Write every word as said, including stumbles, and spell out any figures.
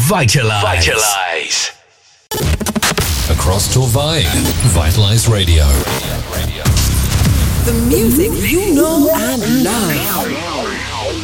Vitalize. Vitalize. Across Torvay, Vitalize Radio. The music you know and love.